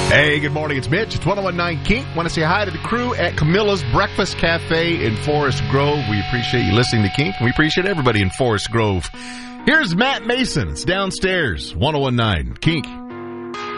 Hey, good morning. It's Mitch. It's 1019 Kink. Want to say hi to the crew at Camilla's Breakfast Cafe in Forest Grove. We appreciate you listening to Kink. We appreciate everybody in Forest Grove. Here's Matt Mason. It's downstairs. 1019 Kink.